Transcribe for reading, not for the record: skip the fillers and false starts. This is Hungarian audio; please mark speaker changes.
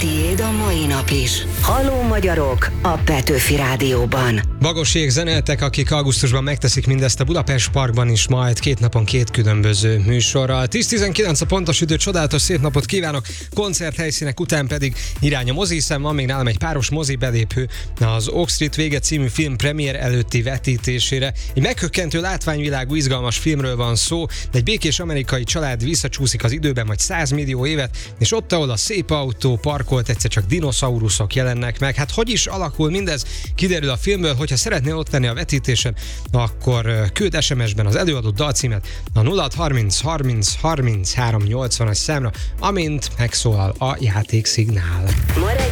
Speaker 1: Tiéd a mai nap is. Halló magyarok a Petőfi Rádióban.
Speaker 2: Bagosék zenéltek, akik augusztusban megteszik mindezt a Budapest Parkban is, majd 2 napon 2 különböző műsorral. 10-19 a pontos idő, csodálatos szép napot kívánok, koncerthelyszínek után pedig irány a mozi, hiszen van még nálam egy páros mozi belépő az Oak Street vége című film premier előtti vetítésére. Egy meghökkentő látványvilágú, izgalmas filmről van szó, de egy békés amerikai család visszacsúszik az időben vagy 100 millió évet, és ott, ahol a szép autó parkolt, egyszer csak dinoszauruszok jelennek meg. Hát hogy is alakul mindez? Kiderül a filmből. Hogyha szeretnél ott lenni a vetítésen, akkor küld SMS-ben az előadott dalcímet a 0630 30 33 80-as számra, amint megszólal a játékszignál.
Speaker 1: Ma reggel